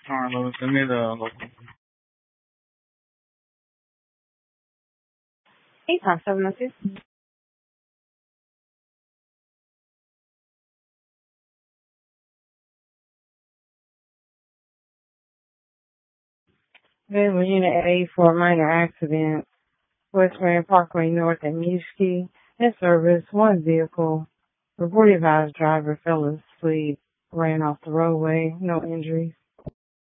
Carlos, send me the local. Hey, Tom, 702. Then Virginia A for a minor accident. West Grand Parkway North at Mewski. In service, one vehicle. Reported by his driver fell asleep, ran off the roadway, no injuries.